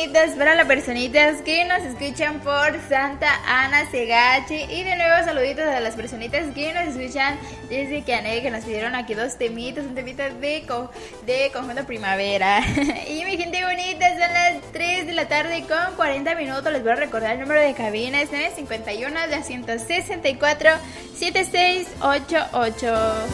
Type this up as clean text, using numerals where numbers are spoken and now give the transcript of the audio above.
bonitas para las personitas que nos escuchan por Santa Ana Cegachi. Y de nuevo saluditos a las personitas que nos escuchan desde Cané, que nos pidieron aquí dos temitas, un temita de Conjunto Primavera. Y mi gente bonita, son las 3 de la tarde con 40 minutos. Les voy a recordar el número de cabina, es 951-264-7688.